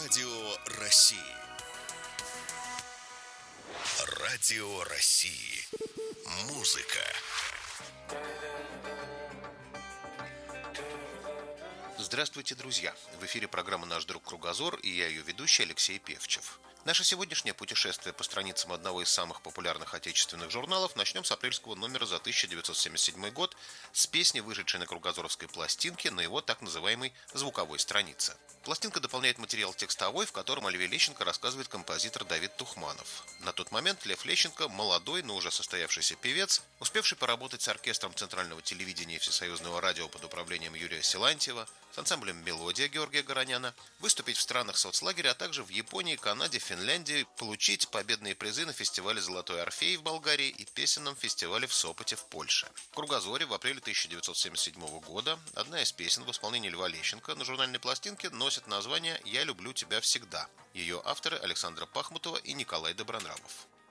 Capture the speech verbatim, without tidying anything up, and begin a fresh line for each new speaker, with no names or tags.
Радио России. Радио России. Музыка.
Здравствуйте, друзья! В эфире программа «Наш друг Кругозор» и я ее ведущий Алексей Певчев. Наше сегодняшнее путешествие по страницам одного из самых популярных отечественных журналов начнем с апрельского номера за тысяча девятьсот семьдесят седьмой год с песни, вышедшей на кругозоровской пластинке на его так называемой звуковой странице. Пластинка дополняет материал текстовой, в котором о Льве Лещенко рассказывает композитор Давид Тухманов. На тот момент Лев Лещенко – молодой, но уже состоявшийся певец, успевший поработать с оркестром Центрального телевидения и Всесоюзного радио под управлением Юрия Силантьева, с ансамблем «Мелодия» Георгия Гороняна, выступить в странах соцлагеря, а также в Японии, Канаде, Финляндии, получить победные призы на фестивале «Золотой Орфей» в Болгарии и песенном фестивале в Сопоте в Польше. В Кругозоре в апреле тысяча девятьсот семьдесят седьмого года одна из песен в исполнении Льва Лещенко на журнальной пластинке носит название «Я люблю тебя всегда». Ее авторы Александра Пахмутова и Николай Добронравов.